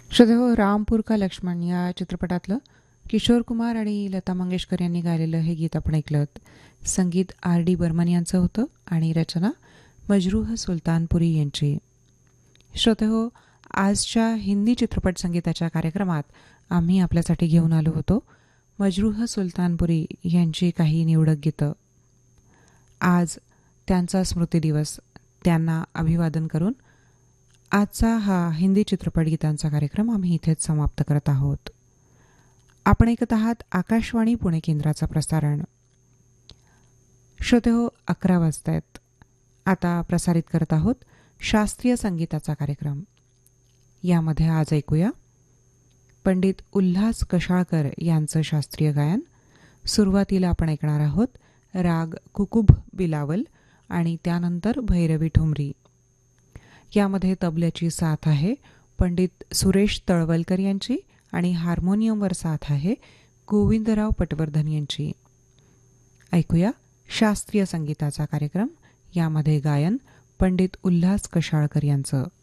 श्रोतेहो, रामपूर का लक्ष्मण या चित्रपटातलं किशोर कुमार आणि लता मंगेशकर यांनी गायलेलं हे गीत आपण ऐकलं. संगीत R.D. बर्मन यांचं होतं आणि रचना मजरूह सुलतानपुरी यांची. श्रोतेहो, आजच्या हिंदी चित्रपट संगीताच्या कार्यक्रमात आम्ही आपल्यासाठी घेऊन आलो होतो मजरूह सुलतानपुरी यांची काही निवडक गीतं. आज त्यांचा स्मृतिदिवस, त्यांना अभिवादन करून आजचा हा हिंदी चित्रपट गीतांचा कार्यक्रम आम्ही इथेच समाप्त करत आहोत. आपण ऐकत आहात आकाशवाणी पुणे केंद्राचं प्रसारण. श्रोतेहो, 11 वाजत आहेत. आता प्रसारित करत आहोत शास्त्रीय संगीताचा कार्यक्रम. यामध्ये आज ऐकूया पंडित उल्हास कशाळकर यांचं शास्त्रीय गायन. सुरुवातीला आपण ऐकणार आहोत राग कुकुब बिलावल आणि त्यानंतर भैरवी ठुमरी. यामध्ये तबल्याची साथ आहे पंडित सुरेश तळवलकर यांची आणि हार्मोनियमवर साथ आहे गोविंदराव पटवर्धन यांची. ऐकूया शास्त्रीय संगीताचा कार्यक्रम. यामध्ये गायन पंडित उल्हास कशाळकर यांचं.